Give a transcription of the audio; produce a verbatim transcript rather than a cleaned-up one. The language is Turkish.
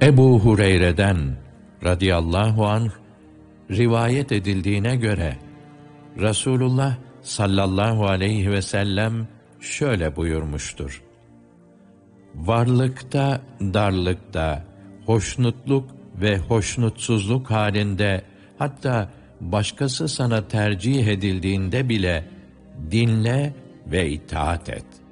Ebu Hureyre'den radıyallahu anh rivayet edildiğine göre Resulullah sallallahu aleyhi ve sellem şöyle buyurmuştur: varlıkta, darlıkta, hoşnutluk ve hoşnutsuzluk halinde, hatta başkası sana tercih edildiğinde bile dinle ve itaat et.